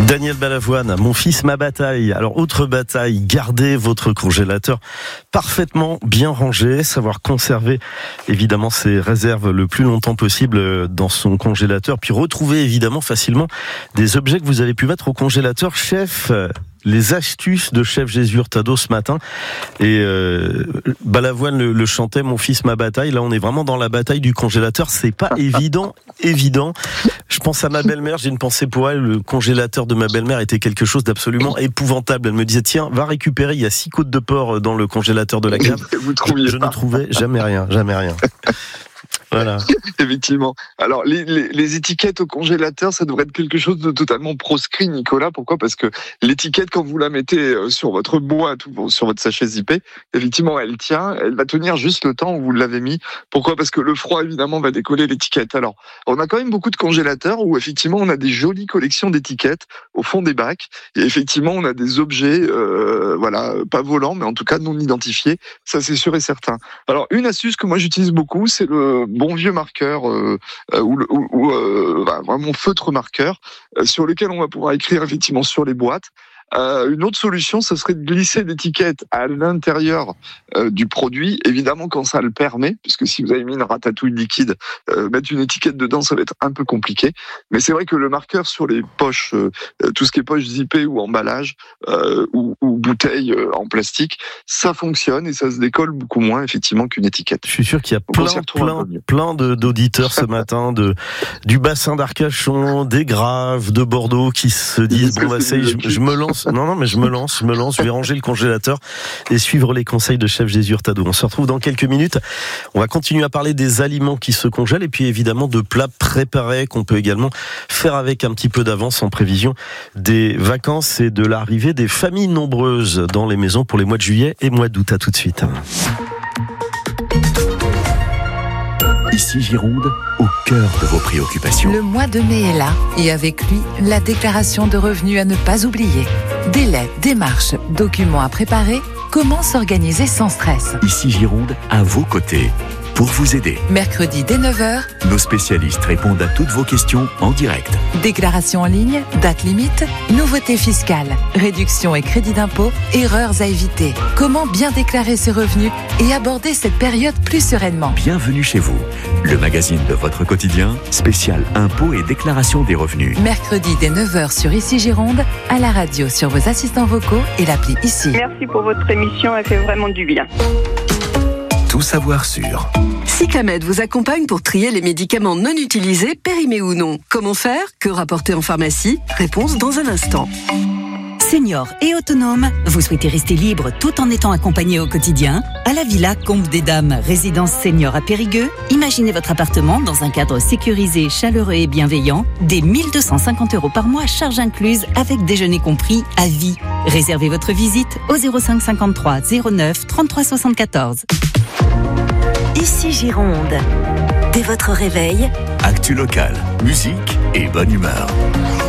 Daniel Balavoine, mon fils, ma bataille. Alors, autre bataille, gardez votre congélateur parfaitement bien rangé, savoir conserver évidemment ses réserves le plus longtemps possible dans son congélateur, puis retrouver évidemment facilement des objets que vous avez pu mettre au congélateur. Chef, les astuces de Chef Jésus Hurtado ce matin. Et Balavoine le chantait, mon fils, ma bataille. Là, on est vraiment dans la bataille du congélateur. C'est pas évident. Je pense à ma belle-mère, j'ai une pensée pour elle. Le congélateur de ma belle-mère était quelque chose d'absolument épouvantable. Elle me disait, tiens, va récupérer, il y a 6 côtes de porc dans le congélateur de la cave. Je ne trouvais jamais rien. Voilà. Effectivement. Alors, les étiquettes au congélateur, ça devrait être quelque chose de totalement proscrit, Nicolas. Pourquoi ? Parce que l'étiquette, quand vous la mettez sur votre boîte ou sur votre sachet zippé, effectivement, elle tient, elle va tenir juste le temps où vous l'avez mis. Pourquoi ? Parce que le froid, évidemment, va décoller l'étiquette. Alors, on a quand même beaucoup de congélateurs où, effectivement, on a des jolies collections d'étiquettes au fond des bacs. Et effectivement, on a des objets, pas volants, mais en tout cas non identifiés. Ça, c'est sûr et certain. Alors, une astuce que moi, j'utilise beaucoup, c'est le bon vieux marqueur vraiment feutre marqueur sur lequel on va pouvoir écrire effectivement sur les boîtes. Une autre solution, ce serait de glisser l'étiquette à l'intérieur du produit, évidemment quand ça le permet, puisque si vous avez mis une ratatouille liquide, mettre une étiquette dedans, ça va être un peu compliqué. Mais c'est vrai que le marqueur sur les poches, tout ce qui est poche zippée ou emballage, ou bouteille en plastique, ça fonctionne et ça se décolle beaucoup moins effectivement qu'une étiquette. Je suis sûr qu'il y a plein d'auditeurs ce matin du bassin d'Arcachon, des Graves, de Bordeaux qui se disent je me lance. Non, mais je me lance. Je vais ranger le congélateur et suivre les conseils de Chef Jésus Hurtado. On se retrouve dans quelques minutes. On va continuer à parler des aliments qui se congèlent et puis évidemment de plats préparés qu'on peut également faire avec un petit peu d'avance en prévision des vacances et de l'arrivée des familles nombreuses dans les maisons pour les mois de juillet et mois d'août. À tout de suite. Ici Gironde, au cœur de vos préoccupations. Le mois de mai est là et avec lui, la déclaration de revenus à ne pas oublier. Délais, démarches, documents à préparer, comment s'organiser sans stress. Ici Gironde, à vos côtés, pour vous aider. Mercredi dès 9h, nos spécialistes répondent à toutes vos questions en direct. Déclaration en ligne, date limite, nouveautés fiscales, réduction et crédit d'impôt, erreurs à éviter. Comment bien déclarer ses revenus et aborder cette période plus sereinement. Bienvenue chez vous, le magazine de votre quotidien, spécial impôts et déclaration des revenus. Mercredi dès 9h sur Ici Gironde, à la radio sur vos assistants vocaux et l'appli Ici. Merci pour votre émission, elle fait vraiment du bien. Tout savoir sur Cyclamed vous accompagne pour trier les médicaments non utilisés, périmés ou non. Comment faire ? Que rapporter en pharmacie ? Réponse dans un instant. Senior et autonome, vous souhaitez rester libre tout en étant accompagné au quotidien ? À la Villa Combe des Dames, résidence senior à Périgueux, imaginez votre appartement dans un cadre sécurisé, chaleureux et bienveillant, dès 1 250 € par mois, charges incluses, avec déjeuner compris, à vie. Réservez votre visite au 05 53 09 33 74. Ici Gironde. Dès votre réveil, actu local, musique et bonne humeur.